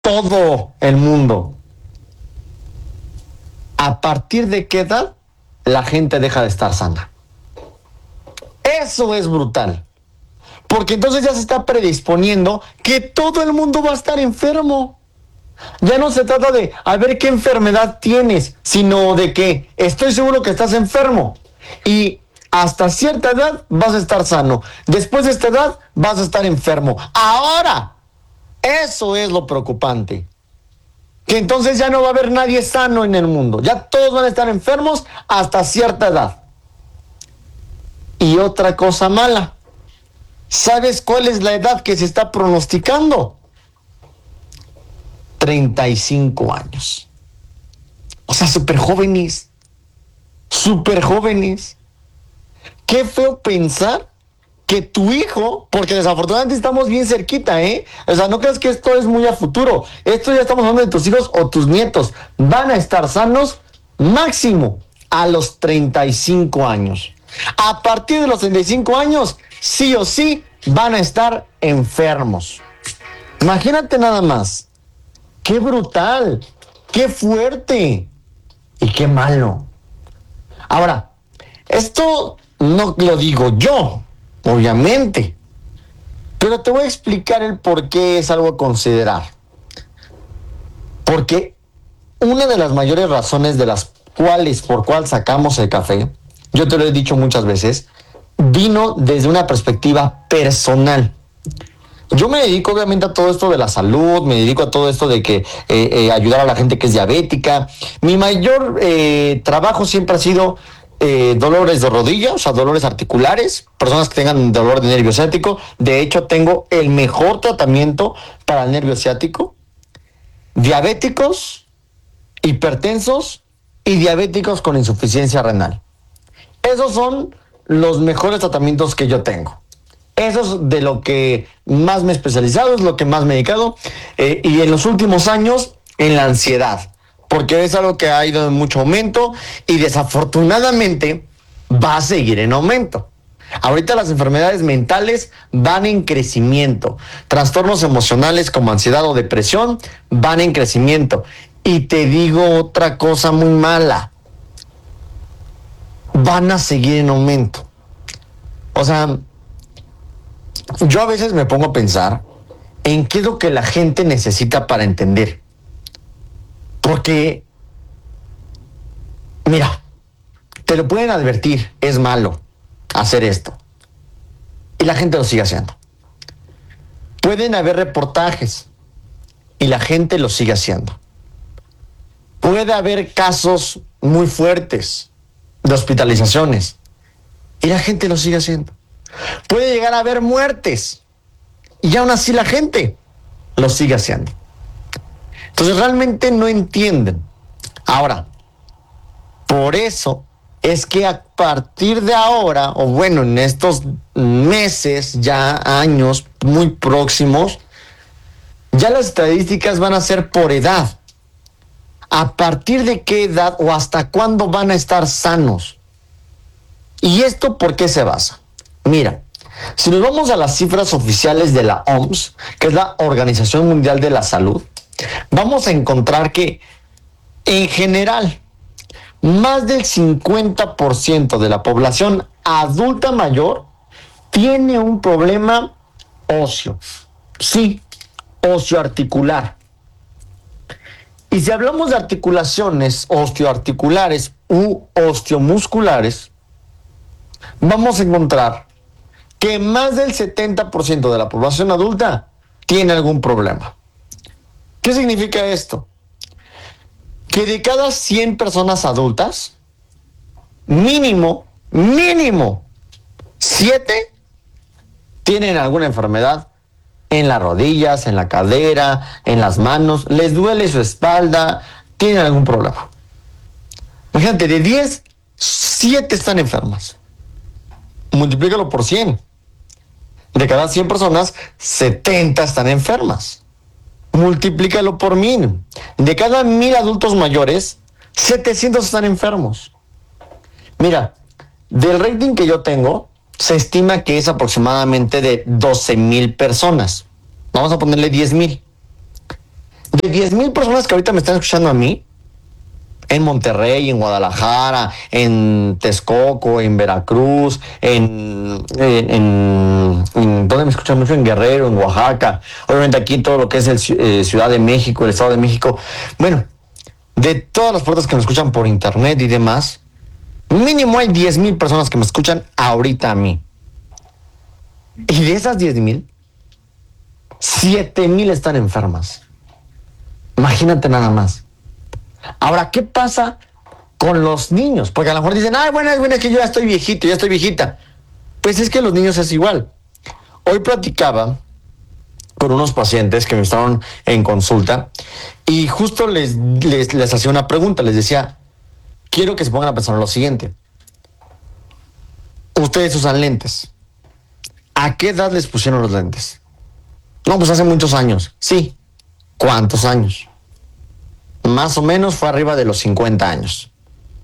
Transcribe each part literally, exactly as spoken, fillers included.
todo el mundo. ¿A partir de qué edad la gente deja de estar sana? Eso es brutal. Porque entonces ya se está predisponiendo que todo el mundo va a estar enfermo. Ya no se trata de a ver qué enfermedad tienes, sino de que estoy seguro que estás enfermo. Y hasta cierta edad vas a estar sano. Después de esta edad vas a estar enfermo. Ahora, eso es lo preocupante. Que entonces ya no va a haber nadie sano en el mundo. Ya todos van a estar enfermos hasta cierta edad. Y otra cosa mala. ¿Sabes cuál es la edad que se está pronosticando? treinta y cinco años. O sea, súper jóvenes. Súper jóvenes. Qué feo pensar que tu hijo, porque desafortunadamente estamos bien cerquita, ¿eh? O sea, no creas que esto es muy a futuro. Esto ya estamos hablando de tus hijos o tus nietos. Van a estar sanos máximo a los treinta y cinco años. A partir de los treinta y cinco años, sí o sí, van a estar enfermos. Imagínate nada más. ¡Qué brutal! ¡Qué fuerte! Y qué malo. Ahora, esto no lo digo yo, obviamente. Pero te voy a explicar el por qué es algo a considerar. Porque una de las mayores razones de las cuales, por cual sacamos el café, yo te lo he dicho muchas veces, vino desde una perspectiva personal. Yo me dedico obviamente a todo esto de la salud, me dedico a todo esto de que eh, eh, ayudar a la gente que es diabética. Mi mayor eh, trabajo siempre ha sido eh, dolores de rodilla, o sea, dolores articulares, personas que tengan dolor de nervio ciático. De hecho, tengo el mejor tratamiento para el nervio ciático. Diabéticos, hipertensos y diabéticos con insuficiencia renal. Esos son los mejores tratamientos que yo tengo. Eso es de lo que más me he especializado, es lo que más me he dedicado. Eh, y en los últimos años, en la ansiedad. Porque es algo que ha ido en mucho aumento y desafortunadamente va a seguir en aumento. Ahorita las enfermedades mentales van en crecimiento. Trastornos emocionales como ansiedad o depresión van en crecimiento. Y te digo otra cosa muy mala. Van a seguir en aumento. O sea, yo a veces me pongo a pensar en qué es lo que la gente necesita para entender. Porque, mira, te lo pueden advertir, es malo hacer esto. Y la gente lo sigue haciendo. Pueden haber reportajes y la gente lo sigue haciendo. Puede haber casos muy fuertes de hospitalizaciones y la gente lo sigue haciendo. Puede llegar a haber muertes y aún así la gente lo sigue haciendo. Entonces realmente no entienden. Ahora, por eso es que a partir de ahora, o bueno, en estos meses, ya años muy próximos, ya las estadísticas van a ser por edad. ¿A partir de qué edad o hasta cuándo van a estar sanos? ¿Y esto por qué se basa? Mira, si nos vamos a las cifras oficiales de la O M S, que es la Organización Mundial de la Salud, vamos a encontrar que, en general, más del cincuenta por ciento de la población adulta mayor tiene un problema óseo. Sí, osteoarticular. Y si hablamos de articulaciones osteoarticulares u osteomusculares, vamos a encontrar que más del setenta por ciento de la población adulta tiene algún problema. ¿Qué significa esto? Que de cada cien personas adultas, mínimo, mínimo, siete tienen alguna enfermedad en las rodillas, en la cadera, en las manos, les duele su espalda, tienen algún problema. Imagínate, de diez, siete están enfermas. Multiplícalo por cien. De cada cien personas, setenta están enfermas. Multiplícalo por mil. De cada mil adultos mayores, setecientos están enfermos. Mira, del rating que yo tengo, se estima que es aproximadamente de doce mil personas. Vamos a ponerle diez mil. De diez mil personas que ahorita me están escuchando a mí, en Monterrey, en Guadalajara, en Texcoco, en Veracruz, en, en, en, en ¿dónde me escuchan mucho? En Guerrero, en Oaxaca, obviamente aquí todo lo que es el eh, Ciudad de México, el Estado de México. Bueno, de todas las puertas que me escuchan por internet y demás, mínimo hay diez mil personas que me escuchan ahorita a mí. Y de esas diez mil, siete mil están enfermas. Imagínate nada más. Ahora, ¿qué pasa con los niños? Porque a lo mejor dicen, ay, bueno, es bueno, es que yo ya estoy viejito, ya estoy viejita. Pues es que los niños es igual. Hoy platicaba con unos pacientes que me estaban en consulta y justo les, les, les hacía una pregunta. Les decía, quiero que se pongan a pensar en lo siguiente. Ustedes usan lentes. ¿A qué edad les pusieron los lentes? No, pues hace muchos años. Sí. ¿Cuántos años? Más o menos fue arriba de los cincuenta años.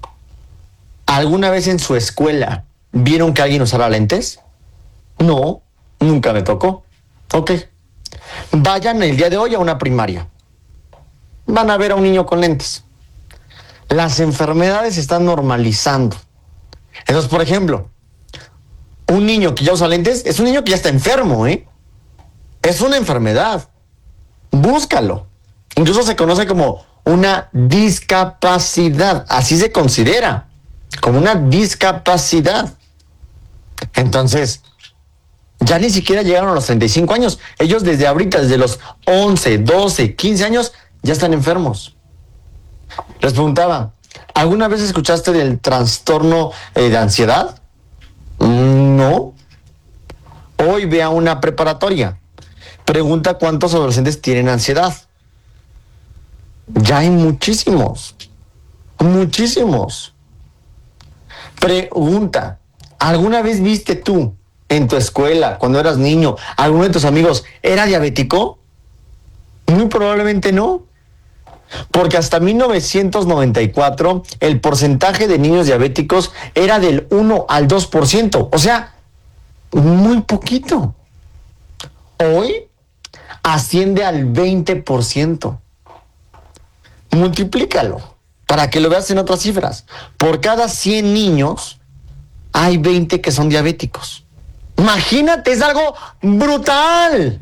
¿Alguna vez en su escuela vieron que alguien usara lentes? No, nunca me tocó. Ok. Vayan el día de hoy a una primaria. Van a ver a un niño con lentes. Las enfermedades se están normalizando. Entonces, por ejemplo, un niño que ya usa lentes es un niño que ya está enfermo, ¿eh? Es una enfermedad. Búscalo. Incluso se conoce como una discapacidad. Así se considera. Como una discapacidad. Entonces, ya ni siquiera llegaron a los treinta y cinco años. Ellos desde ahorita, desde los once, doce, quince años, ya están enfermos. Les preguntaba, ¿alguna vez escuchaste del trastorno eh, de ansiedad? No. Hoy ve a una preparatoria. Pregunta cuántos adolescentes tienen ansiedad. Ya hay muchísimos. Muchísimos. Pregunta, ¿alguna vez viste tú en tu escuela, cuando eras niño, alguno de tus amigos era diabético? Muy probablemente no. Porque hasta mil novecientos noventa y cuatro el porcentaje de niños diabéticos era del uno al dos por ciento. O sea, muy poquito. Hoy asciende al veinte por ciento. Multiplícalo para que lo veas en otras cifras. Por cada cien niños hay veinte que son diabéticos. Imagínate, es algo brutal.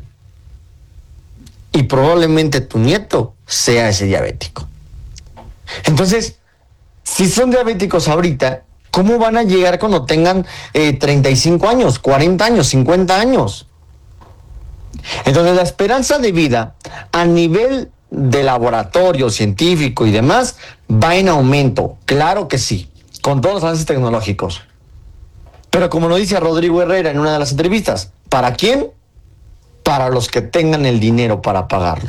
Y probablemente tu nieto sea ese diabético. Entonces, si son diabéticos ahorita, ¿cómo van a llegar cuando tengan eh, treinta y cinco años, cuarenta años, cincuenta años? Entonces, la esperanza de vida a nivel de laboratorio científico y demás va en aumento. Claro que sí, con todos los avances tecnológicos. Pero como lo dice Rodrigo Herrera en una de las entrevistas, ¿para quién? Para los que tengan el dinero para pagarlo.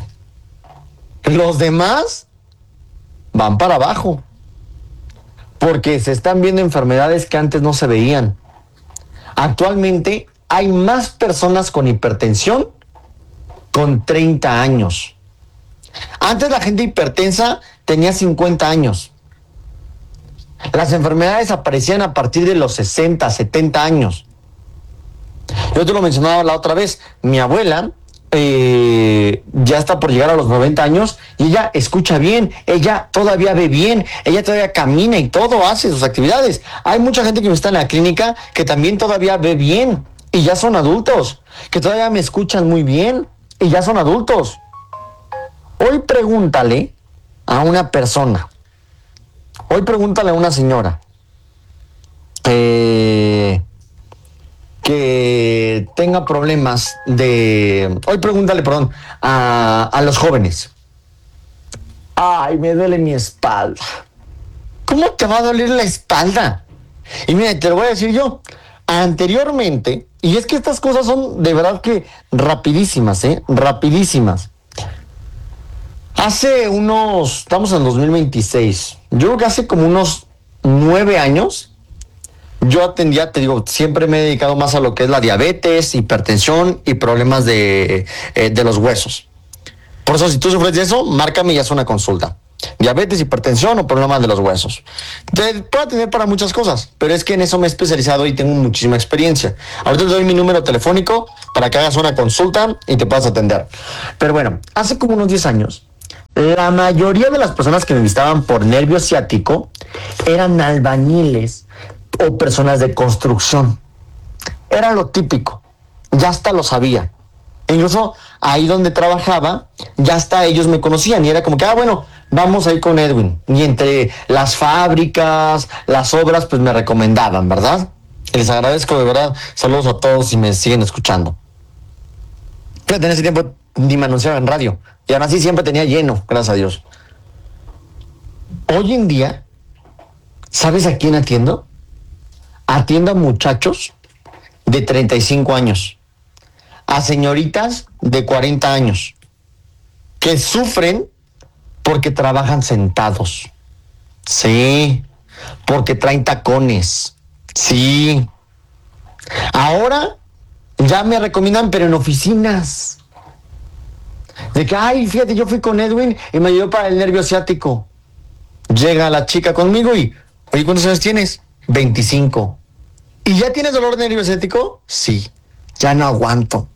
Los demás van para abajo. Porque se están viendo enfermedades que antes no se veían. Actualmente hay más personas con hipertensión con treinta años. Antes la gente hipertensa tenía cincuenta años. Las enfermedades aparecían a partir de los sesenta, setenta años. Yo te lo mencionaba la otra vez. Mi abuela eh, ya está por llegar a los noventa años y ella escucha bien, ella todavía ve bien, ella todavía camina y todo, hace sus actividades. Hay mucha gente que está en la clínica que también todavía ve bien y ya son adultos, que todavía me escuchan muy bien y ya son adultos. Hoy pregúntale a una persona, hoy pregúntale a una señora eh, que tenga problemas de... Hoy pregúntale, perdón, a, a los jóvenes. Ay, me duele mi espalda. ¿Cómo te va a doler la espalda? Y mira, te lo voy a decir yo. Anteriormente, y es que estas cosas son de verdad que rapidísimas, ¿eh? Rapidísimas. Hace unos, estamos en dos mil veintiséis, yo creo que hace como unos nueve años, yo atendía, te digo, siempre me he dedicado más a lo que es la diabetes, hipertensión y problemas de, eh, de los huesos. Por eso, si tú sufres de eso, márcame y haz una consulta. Diabetes, hipertensión o problemas de los huesos. Te puedo atender para muchas cosas, pero es que en eso me he especializado y tengo muchísima experiencia. Ahorita te doy mi número telefónico para que hagas una consulta y te puedas atender. Pero bueno, hace como unos diez años, La mayoría de las personas que me visitaban por nervio ciático eran albañiles o personas de construcción. Era lo típico, ya hasta lo sabía. Incluso ahí donde trabajaba, ya hasta ellos me conocían y era como que, ah, bueno, vamos a ir con Edwin. Y entre las fábricas, las obras, pues me recomendaban, ¿verdad? Y les agradezco de verdad. Saludos a todos y me siguen escuchando. Fíjate, en ese tiempo ni me anunciaba en radio. Y aún así siempre tenía lleno, gracias a Dios. Hoy en día, ¿sabes a quién atiendo? Atiendo a muchachos de treinta y cinco años, a señoritas de cuarenta años, que sufren porque trabajan sentados. Sí, porque traen tacones. Sí. Ahora ya me recomiendan, pero en oficinas. De que, ay, fíjate, yo fui con Edwin y me ayudó para el nervio ciático. Llega la chica conmigo y, oye, ¿cuántos años tienes? veinticinco. ¿Y ya tienes dolor de nervio ciático? Sí, ya no aguanto.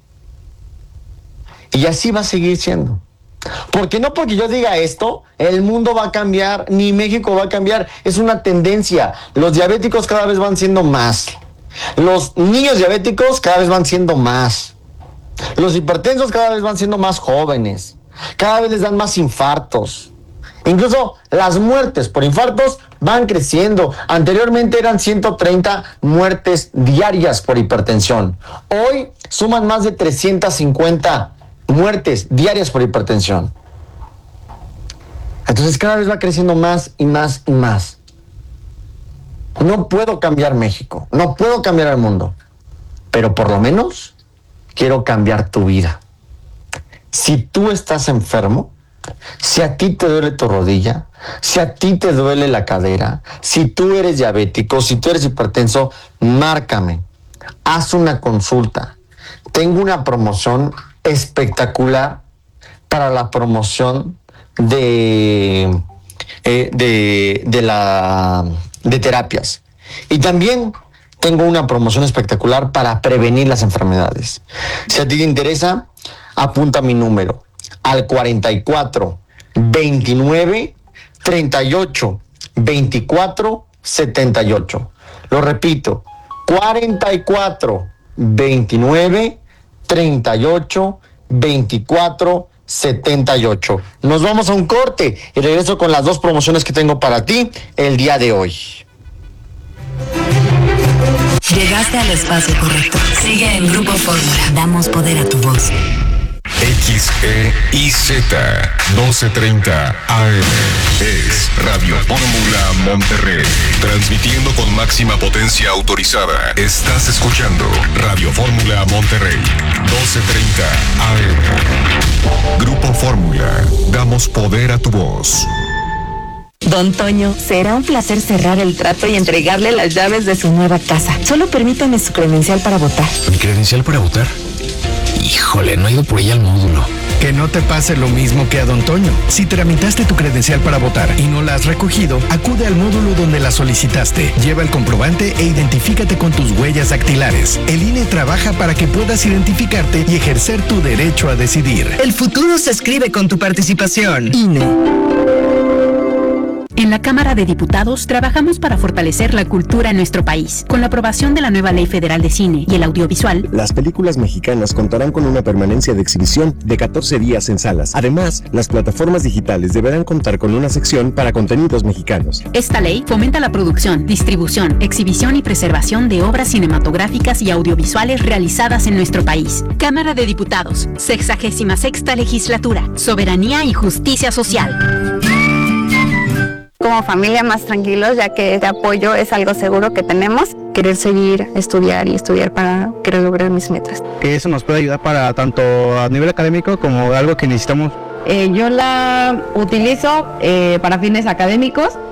Y así va a seguir siendo. Porque no porque yo diga esto, el mundo va a cambiar, ni México va a cambiar. Es una tendencia. Los diabéticos cada vez van siendo más. Los niños diabéticos cada vez van siendo más. Los hipertensos cada vez van siendo más jóvenes. Cada vez les dan más infartos. Incluso las muertes por infartos van creciendo. Anteriormente eran ciento treinta muertes diarias por hipertensión. Hoy suman más de trescientas cincuenta muertes diarias por hipertensión. Entonces cada vez va creciendo más y más y más. No puedo cambiar México, no puedo cambiar el mundo, pero por lo menos quiero cambiar tu vida. Si tú estás enfermo, si a ti te duele tu rodilla, si a ti te duele la cadera, si tú eres diabético, si tú eres hipertenso, márcame, haz una consulta. Tengo una promoción espectacular para la promoción de, eh, de, de, la, de terapias. Y también tengo una promoción espectacular para prevenir las enfermedades. Si a ti te interesa, apunta mi número al cuarenta y cuatro, veintinueve, treinta y ocho, veinticuatro, setenta y ocho. Lo repito, cuarenta y cuatro, veintinueve, treinta y ocho, veinticuatro, setenta y ocho. Nos vamos a un corte y regreso con las dos promociones que tengo para ti el día de hoy. Llegaste al espacio correcto. Sigue en Grupo Fórmula. Damos poder a tu voz. X E I Z doce treinta A M es Radio Fórmula Monterrey, transmitiendo con máxima potencia autorizada. Estás escuchando Radio Fórmula Monterrey, doce treinta A M. Grupo Fórmula, damos poder a tu voz. Don Toño, será un placer cerrar el trato y entregarle las llaves de su nueva casa. Solo permítame su credencial para votar. ¿Mi credencial para votar? Híjole, no he ido por ella al módulo. Que no te pase lo mismo que a Don Toño. Si tramitaste tu credencial para votar y no la has recogido, acude al módulo donde la solicitaste. Lleva el comprobante e identifícate con tus huellas dactilares. El I N E trabaja para que puedas identificarte y ejercer tu derecho a decidir. El futuro se escribe con tu participación. I N E. En la Cámara de Diputados trabajamos para fortalecer la cultura en nuestro país. Con la aprobación de la nueva Ley Federal de Cine y el Audiovisual, las películas mexicanas contarán con una permanencia de exhibición de catorce días en salas. Además, las plataformas digitales deberán contar con una sección para contenidos mexicanos. Esta ley fomenta la producción, distribución, exhibición y preservación de obras cinematográficas y audiovisuales realizadas en nuestro país. Cámara de Diputados, sexagésima sexta legislatura, soberanía y justicia social. Como familia más tranquilos, ya que este apoyo es algo seguro que tenemos. Querer seguir, estudiar y estudiar para querer lograr mis metas. Que eso nos puede ayudar para tanto a nivel académico como algo que necesitamos. Eh, yo la utilizo eh, para fines académicos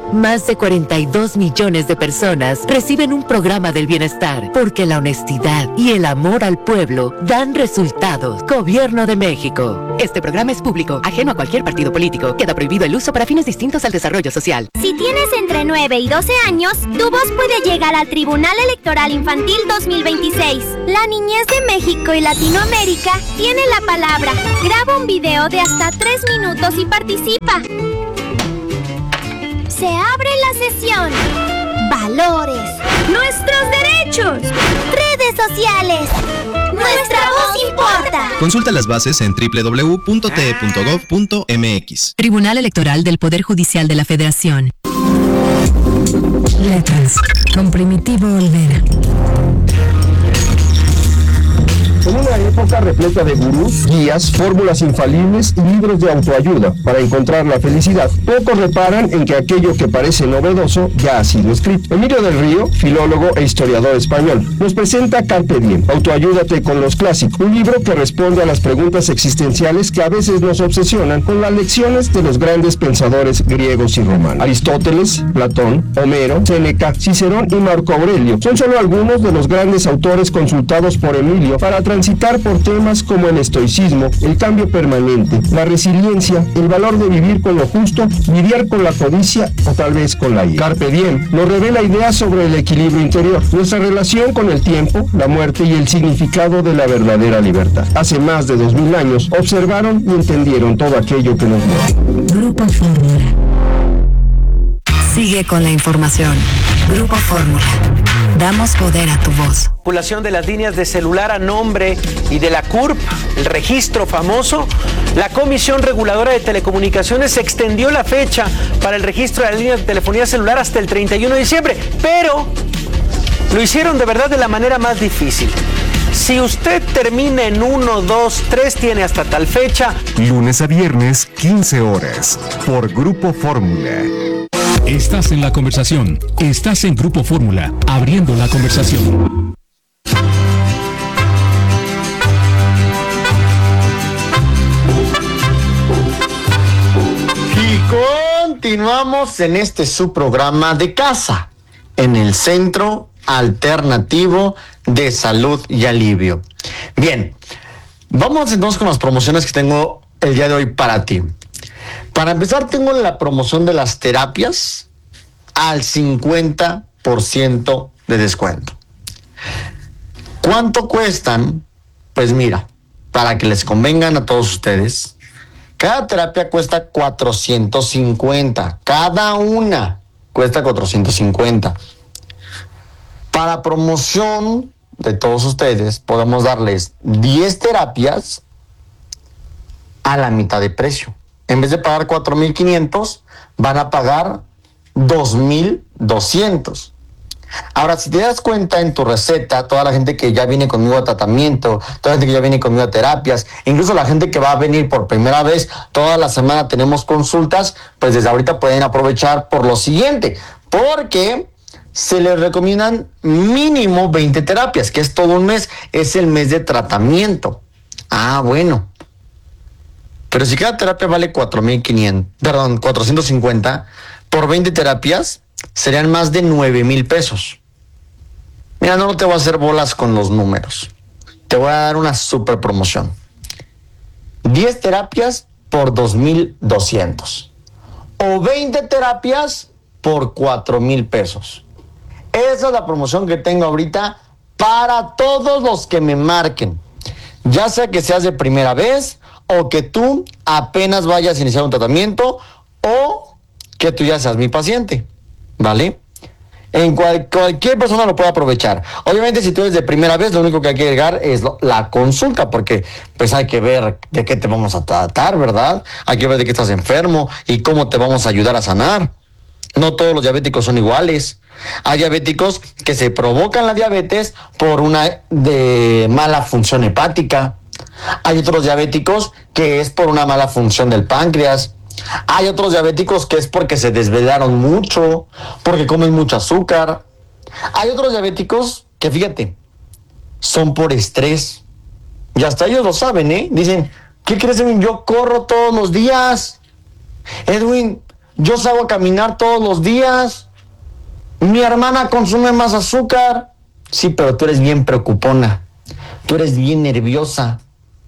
Más de cuarenta y dos millones de personas reciben un programa del bienestar porque la honestidad y el amor al pueblo dan resultados. Gobierno de México. Este programa es público, ajeno a cualquier partido político. Queda prohibido el uso para fines distintos al desarrollo social. Si tienes entre nueve y doce años, tu voz puede llegar al Tribunal Electoral Infantil dos mil veintiséis. La niñez de México y Latinoamérica tiene la palabra. Graba un video de hasta tres minutos y participa. Se abre la sesión. Valores. Nuestros derechos. Redes sociales. Nuestra voz importa. Consulta las bases en doble u doble u doble u punto t e punto gov punto m x. Tribunal Electoral del Poder Judicial de la Federación. Letras. Con Primitivo Olvera. En una época repleta de gurús, guías, fórmulas infalibles y libros de autoayuda para encontrar la felicidad, pocos reparan en que aquello que parece novedoso ya ha sido escrito. Emilio del Río, filólogo e historiador español, nos presenta Carpe Diem, Autoayúdate con los clásicos, un libro que responde a las preguntas existenciales que a veces nos obsesionan con las lecciones de los grandes pensadores griegos y romanos. Aristóteles, Platón, Homero, Séneca, Cicerón y Marco Aurelio son solo algunos de los grandes autores consultados por Emilio para transitar por temas como el estoicismo, el cambio permanente, la resiliencia, el valor de vivir con lo justo, lidiar con la codicia o tal vez con la ira. Carpe Diem nos revela ideas sobre el equilibrio interior, nuestra relación con el tiempo, la muerte y el significado de la verdadera libertad. Hace más de dos mil años observaron y entendieron todo aquello que nos mueve. Grupo Fórmula. Sigue con la información. Grupo Fórmula. Damos poder a tu voz. Manipulación de las líneas de celular a nombre y de la C U R P, el registro famoso, la Comisión Reguladora de Telecomunicaciones extendió la fecha para el registro de las líneas de telefonía celular hasta el treinta y uno de diciembre, pero lo hicieron de verdad de la manera más difícil. Si usted termina en uno, dos, tres, tiene hasta tal fecha. Lunes a viernes, quince horas, por Grupo Fórmula. Estás en la conversación. Estás en Grupo Fórmula, abriendo la conversación. Y continuamos en este su programa de casa, en el Centro Alternativo de Salud y Alivio. Bien, vamos entonces con las promociones que tengo el día de hoy para ti. Para empezar, tengo la promoción de las terapias al cincuenta por ciento de descuento. ¿Cuánto cuestan? Pues mira, para que les convengan a todos ustedes, cada terapia cuesta cuatrocientos cincuenta. Cada una cuesta cuatrocientos cincuenta. Para promoción de todos ustedes, podemos darles diez terapias a la mitad de precio. En vez de pagar cuatro mil quinientos, van a pagar dos mil doscientos. Ahora, si te das cuenta en tu receta, toda la gente que ya viene conmigo a tratamiento, toda la gente que ya viene conmigo a terapias, incluso la gente que va a venir por primera vez, toda la semana tenemos consultas, pues desde ahorita pueden aprovechar por lo siguiente, porque se les recomiendan mínimo veinte terapias, que es todo un mes, es el mes de tratamiento. Ah, bueno. Pero si cada terapia vale cuatro mil quinientos, perdón, cuatrocientos cincuenta, por veinte terapias serían más de nueve mil pesos. Mira, no te voy a hacer bolas con los números. Te voy a dar una super promoción. diez terapias por dos mil doscientos. O veinte terapias por cuatro mil pesos. Esa es la promoción que tengo ahorita para todos los que me marquen. Ya sea que seas de primera vez, o que tú apenas vayas a iniciar un tratamiento, o que tú ya seas mi paciente, ¿vale? En cual, cualquier persona lo puede aprovechar. Obviamente, si tú eres de primera vez, lo único que hay que llegar es lo, la consulta, porque pues hay que ver de qué te vamos a tratar, ¿verdad? Hay que ver de qué estás enfermo y cómo te vamos a ayudar a sanar. No todos los diabéticos son iguales. Hay diabéticos que se provocan la diabetes por una de mala función hepática. Hay otros diabéticos que es por una mala función del páncreas. Hay otros diabéticos que es porque se desvelaron mucho, porque comen mucho azúcar. Hay otros diabéticos que, fíjate, son por estrés. Y hasta ellos lo saben, ¿eh? Dicen, ¿qué crees, Edwin? Yo corro todos los días. Edwin, Yo salgo a caminar todos los días. Mi hermana consume más azúcar. Sí, pero tú eres bien preocupona. Tú eres bien nerviosa.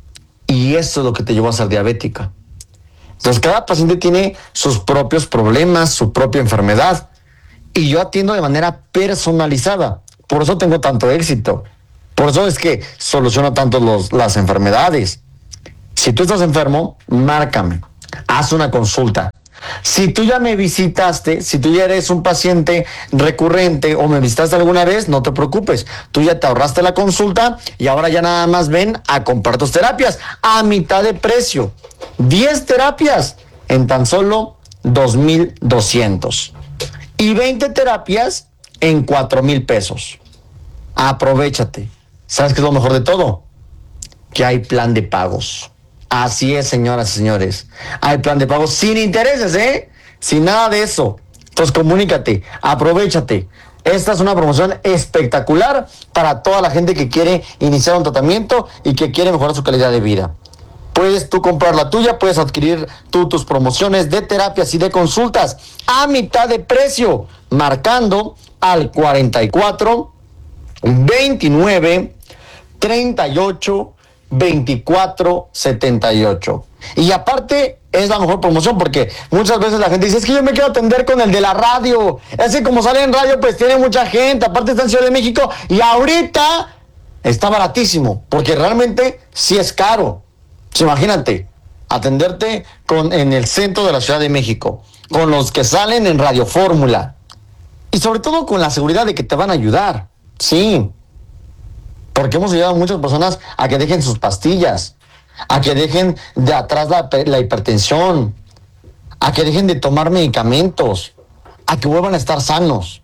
Y eso es lo que te llevó a ser diabética. Entonces, cada paciente tiene sus propios problemas, su propia enfermedad. Y yo atiendo de manera personalizada. Por eso tengo tanto éxito. Por eso es que soluciono tanto los, las enfermedades. Si tú estás enfermo, márcame. Haz una consulta. Si tú ya me visitaste, si tú ya eres un paciente recurrente o me visitaste alguna vez, no te preocupes. Tú ya te ahorraste la consulta y ahora ya nada más ven a comprar tus terapias a mitad de precio. diez terapias en tan solo dos mil doscientos. Y veinte terapias en cuatro mil pesos. Aprovéchate. ¿Sabes qué es lo mejor de todo? Que hay plan de pagos. Así es, señoras y señores. Hay plan de pagos sin intereses, ¿eh? Sin nada de eso. Entonces comunícate, aprovéchate. Esta es una promoción espectacular para toda la gente que quiere iniciar un tratamiento y que quiere mejorar su calidad de vida. Puedes tú comprar la tuya, puedes adquirir tú tus promociones de terapias y de consultas a mitad de precio, marcando al cuarenta y cuatro, veintinueve, treinta y ocho, veinticuatro, setenta y ocho. Y aparte es la mejor promoción porque muchas veces la gente dice, es que yo me quiero atender con el de la radio. Es que como sale en radio pues tiene mucha gente, aparte está en Ciudad de México y ahorita está baratísimo porque realmente sí es caro. Pues imagínate, atenderte con, en el centro de la Ciudad de México, con los que salen en Radio Fórmula y sobre todo con la seguridad de que te van a ayudar. Sí, porque hemos ayudado a muchas personas a que dejen sus pastillas, a que dejen de atrás la, la hipertensión, a que dejen de tomar medicamentos, a que vuelvan a estar sanos.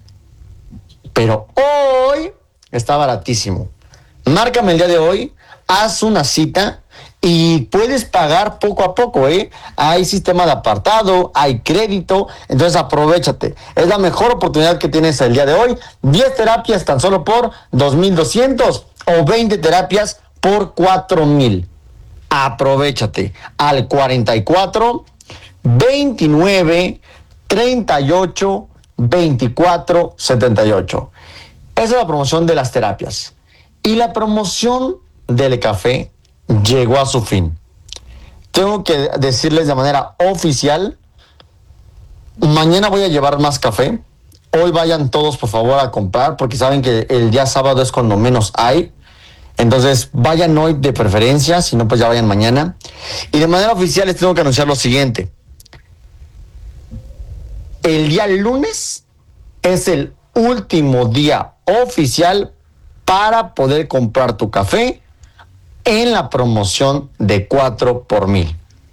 Pero hoy está baratísimo. Márcame el día de hoy, haz una cita y puedes pagar poco a poco, ¿eh? Hay sistema de apartado, hay crédito, entonces aprovéchate. Es la mejor oportunidad que tienes el día de hoy. diez terapias tan solo por dos mil doscientos o veinte terapias por cuatro mil. Aprovéchate al cuarenta y cuatro, veintinueve, treinta y ocho, veinticuatro, setenta y ocho. Esa es la promoción de las terapias. Y la promoción del café llegó a su fin. Tengo que decirles de manera oficial, mañana voy a llevar más café. Hoy vayan todos por favor a comprar porque saben que el día sábado es cuando menos hay. Entonces vayan hoy de preferencia, si no pues ya vayan mañana. Y de manera oficial les tengo que anunciar lo siguiente. El día lunes es el último día oficial para poder comprar tu café en la promoción de cuatro por mil.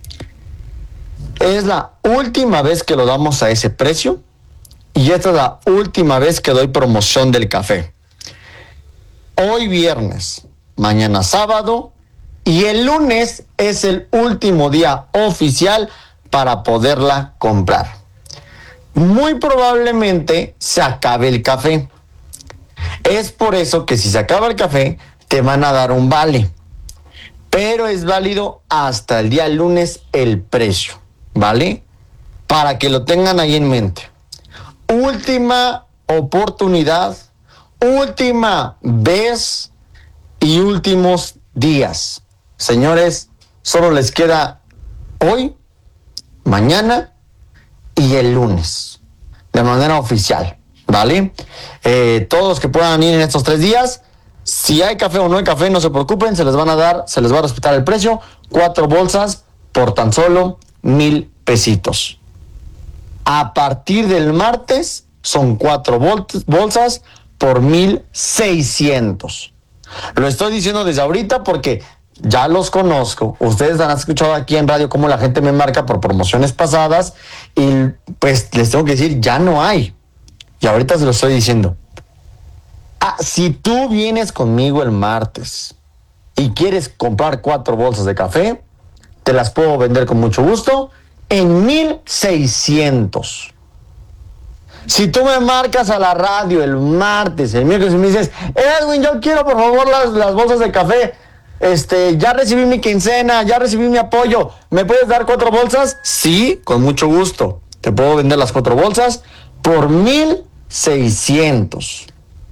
Es la última vez que lo damos a ese precio y esta es la última vez que doy promoción del café. Hoy viernes, mañana sábado y el lunes es el último día oficial para poderla comprar. Muy probablemente se acabe el café. Es por eso que si se acaba el café te van a dar un vale. Pero es válido hasta el día lunes el precio, ¿vale? Para que lo tengan ahí en mente. Última oportunidad, última vez y últimos días. Señores, solo les queda hoy, mañana y el lunes, de manera oficial, ¿vale? Eh, todos los que puedan ir en estos tres días, si hay café o no hay café, no se preocupen, se les van a dar, se les va a respetar el precio, cuatro bolsas por tan solo mil pesitos. A partir del martes son cuatro bol- bolsas por mil seiscientos. Lo estoy diciendo desde ahorita porque ya los conozco. Ustedes han escuchado aquí en radio cómo la gente me marca por promociones pasadas y pues les tengo que decir, ya no hay. Y ahorita se lo estoy diciendo. Ah, si tú vienes conmigo el martes y quieres comprar cuatro bolsas de café, te las puedo vender con mucho gusto en mil seiscientos. Si tú me marcas a la radio el martes, el miércoles y me dices, Edwin, yo quiero por favor las, las bolsas de café, este, ya recibí mi quincena, ya recibí mi apoyo, ¿me puedes dar cuatro bolsas? Sí, con mucho gusto. Te puedo vender las cuatro bolsas por mil seiscientos.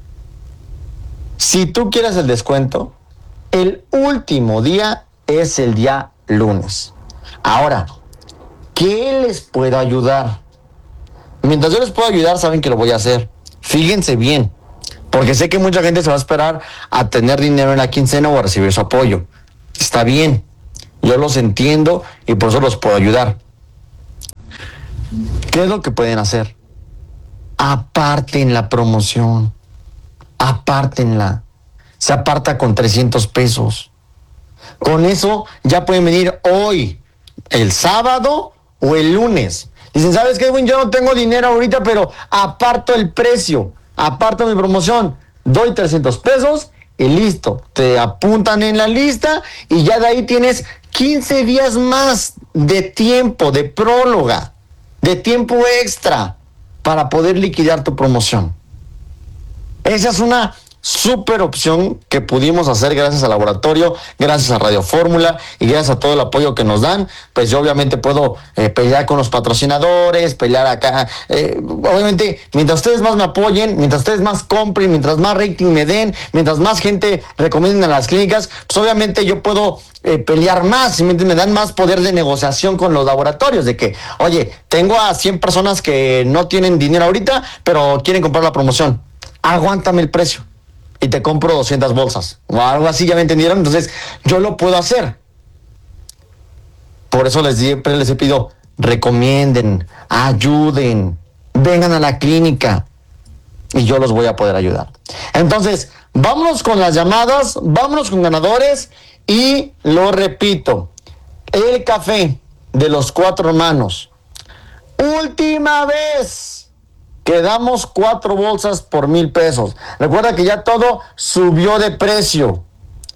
Si tú quieres el descuento, el último día es el día lunes. Ahora, ¿qué les puedo ayudar? Mientras yo les puedo ayudar, saben que lo voy a hacer. Fíjense bien, porque sé que mucha gente se va a esperar a tener dinero en la quincena o a recibir su apoyo. Está bien, yo los entiendo y por eso los puedo ayudar. ¿Qué es lo que pueden hacer? Aparten la promoción. Apártenla. Se aparta con trescientos pesos. Con eso ya pueden venir hoy, el sábado o el lunes. Dicen, ¿sabes qué, Edwin? Yo no tengo dinero ahorita, pero aparto el precio. Aparto mi promoción. Doy trescientos pesos y listo. Te apuntan en la lista y ya de ahí tienes quince días más de tiempo, de próloga, de tiempo extra para poder liquidar tu promoción. Esa es una súper opción que pudimos hacer gracias al laboratorio, gracias a Radio Fórmula y gracias a todo el apoyo que nos dan. Pues yo obviamente puedo eh, pelear con los patrocinadores, pelear acá. Eh, obviamente, mientras ustedes más me apoyen, mientras ustedes más compren, mientras más rating me den, mientras más gente recomienden a las clínicas, pues obviamente yo puedo eh, pelear más, y me, me dan más poder de negociación con los laboratorios, de que, oye, tengo a cien personas que no tienen dinero ahorita, pero quieren comprar la promoción. Aguántame el precio y te compro doscientas bolsas o algo así, ¿ya me entendieron? Entonces yo lo puedo hacer. Por eso les siempre les pido, recomienden, ayuden, vengan a la clínica y yo los voy a poder ayudar. Entonces vámonos con las llamadas, vámonos con ganadores y lo repito, el café de los Cuatro Hermanos, última vez que damos cuatro bolsas por mil pesos. Recuerda que ya todo subió de precio.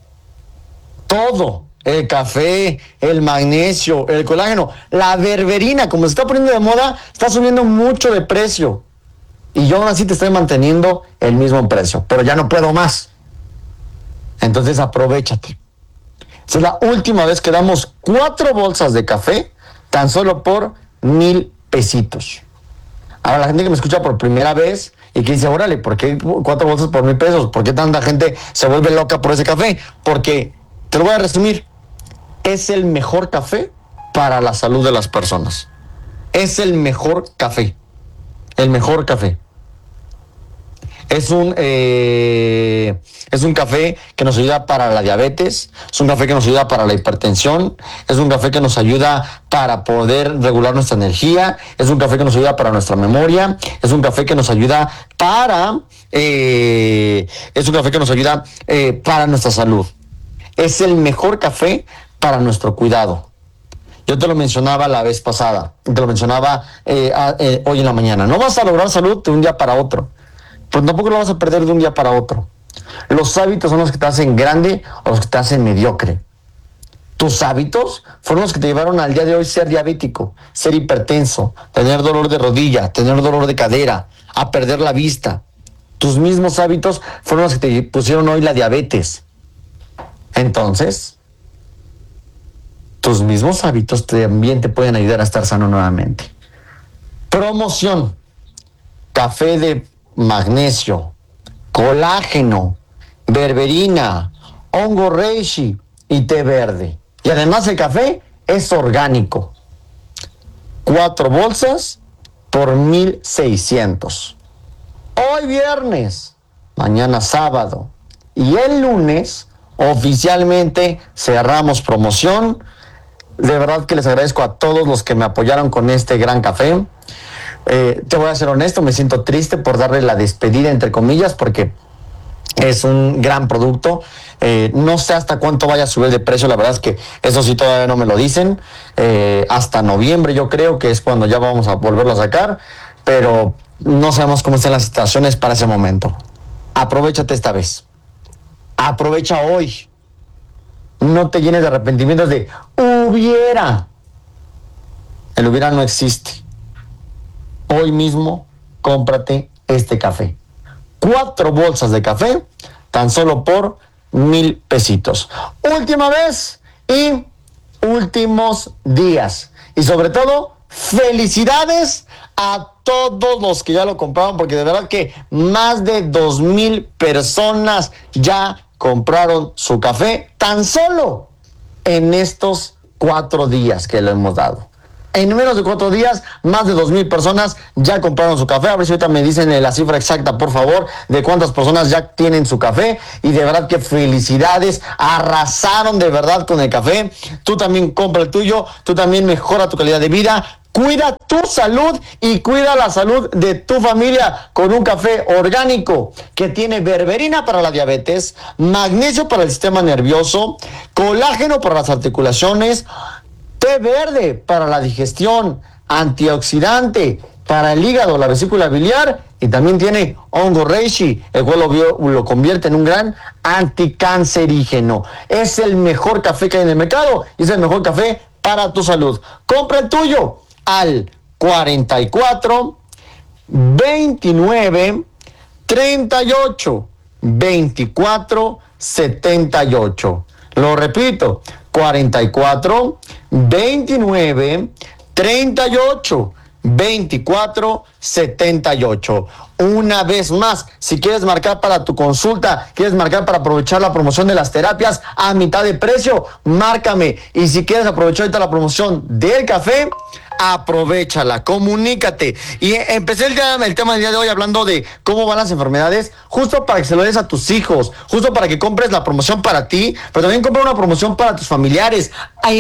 Todo. El café, el magnesio, el colágeno, la berberina, como se está poniendo de moda, está subiendo mucho de precio. Y yo aún así te estoy manteniendo el mismo precio, pero ya no puedo más. Entonces aprovéchate. Esa es la última vez que damos cuatro bolsas de café, tan solo por mil pesitos. Ahora, la gente que me escucha por primera vez y que dice, órale, ¿por qué cuatro bolsas por mil pesos? ¿Por qué tanta gente se vuelve loca por ese café? Porque, te lo voy a resumir, es el mejor café para la salud de las personas. Es el mejor café. El mejor café. Es un, eh, es un café que nos ayuda para la diabetes, es un café que nos ayuda para la hipertensión, es un café que nos ayuda para poder regular nuestra energía, es un café que nos ayuda para nuestra memoria, es un café que nos ayuda para, eh, es un café que nos ayuda eh, para nuestra salud. Es el mejor café para nuestro cuidado. Yo te lo mencionaba la vez pasada, te lo mencionaba eh, a, eh, hoy en la mañana. No vas a lograr salud de un día para otro, pero tampoco lo vas a perder de un día para otro. Los hábitos son los que te hacen grande o los que te hacen mediocre. Tus hábitos fueron los que te llevaron al día de hoy ser diabético, ser hipertenso, tener dolor de rodilla, tener dolor de cadera, a perder la vista. Tus mismos hábitos fueron los que te pusieron hoy la diabetes. Entonces, tus mismos hábitos también te pueden ayudar a estar sano nuevamente. Promoción. Café de magnesio, colágeno, berberina, hongo reishi y té verde. Y además el café es orgánico. Cuatro bolsas por mil seiscientos. Hoy viernes, mañana sábado y el lunes oficialmente cerramos promoción. De verdad que les agradezco a todos los que me apoyaron con este gran café. Eh, te voy a ser honesto, me siento triste por darle la despedida, entre comillas, porque es un gran producto. Eh, no sé hasta cuánto vaya a subir de precio, la verdad es que eso sí todavía no me lo dicen. Eh, hasta noviembre yo creo que es cuando ya vamos a volverlo a sacar, pero no sabemos cómo están las situaciones para ese momento. Aprovechate esta vez. Aprovecha hoy. No te llenes de arrepentimientos de hubiera. El hubiera no existe. Hoy mismo cómprate este café. Cuatro bolsas de café, tan solo por mil pesitos. Última vez y últimos días. Y sobre todo, felicidades a todos los que ya lo compraron, porque de verdad que más de dos mil personas ya compraron su café tan solo en estos cuatro días que le hemos dado. En menos de cuatro días, más de dos mil personas ya compraron su café. A ver si ahorita me dicen la cifra exacta, por favor, de cuántas personas ya tienen su café. Y de verdad que felicidades, arrasaron de verdad con el café. Tú también compra el tuyo, tú también mejora tu calidad de vida. Cuida tu salud y cuida la salud de tu familia con un café orgánico que tiene berberina para la diabetes, magnesio para el sistema nervioso, colágeno para las articulaciones, té verde para la digestión, antioxidante para el hígado, la vesícula biliar, y también tiene hongo reishi, el cual lo, lo convierte en un gran anticancerígeno. Es el mejor café que hay en el mercado y es el mejor café para tu salud. Compra el tuyo al cuarenta y cuatro, veintinueve, treinta y ocho, veinticuatro, setenta y ocho. Lo repito, cuarenta y cuatro, veintinueve, treinta y ocho, veinticuatro, setenta y ocho. Una vez más, si quieres marcar para tu consulta, quieres marcar para aprovechar la promoción de las terapias a mitad de precio, márcame. Y si quieres aprovechar ahorita la promoción del café, aprovéchala, comunícate. Y empecé el, día, el tema del día de hoy hablando de cómo van las enfermedades, justo para que se lo des a tus hijos, justo para que compres la promoción para ti, pero también compra una promoción para tus familiares.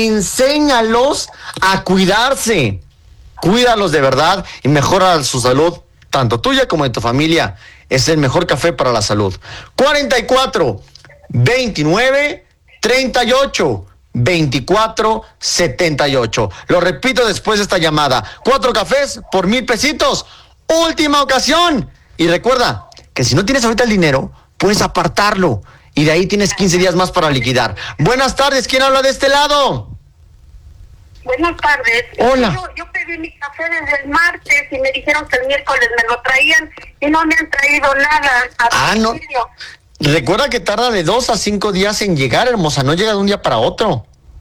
Enséñalos a cuidarse. Cuídalos de verdad y mejora su salud, tanto tuya como de tu familia. Es el mejor café para la salud. cuarenta y cuatro, veintinueve, treinta y ocho, veinticuatro, setenta y ocho. Lo repito después de esta llamada. Cuatro cafés por mil pesitos. Última ocasión. Y recuerda que si no tienes ahorita el dinero, puedes apartarlo. Y de ahí tienes quince días más para liquidar. Buenas tardes. ¿Quién habla de este lado? Buenas tardes. Hola. Yo, yo pedí mi café desde el martes y me dijeron que el miércoles me lo traían y no me han traído nada. Ah, no. Recuerda que tarda de dos a cinco días en llegar, hermosa. No llega de un día para otro.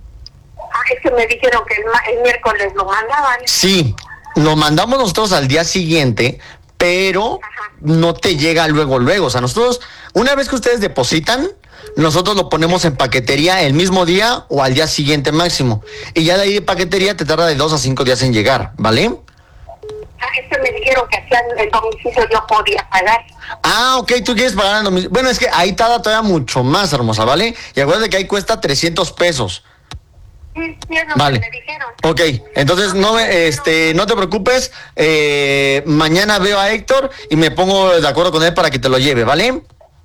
Ah, es que me dijeron que el, el miércoles lo mandaban. Sí, lo mandamos nosotros al día siguiente, pero Ajá. no te llega luego, luego. O sea, nosotros, una vez que ustedes depositan, nosotros lo ponemos en paquetería el mismo día o al día siguiente máximo. Y ya de ahí de paquetería te tarda de dos a cinco días en llegar, ¿vale? Ah, es que me dijeron que hacían el domicilio yo podía pagar. Ah, ok, tú quieres pagar el domicilio. Bueno, es que ahí tarda todavía mucho más, hermosa, ¿vale? Y acuérdate que ahí cuesta trescientos pesos. Sí, sí, es lo vale. que me dijeron. Ok, entonces no me, este, no te preocupes. Eh, mañana veo a Héctor y me pongo de acuerdo con él para que te lo lleve, ¿vale?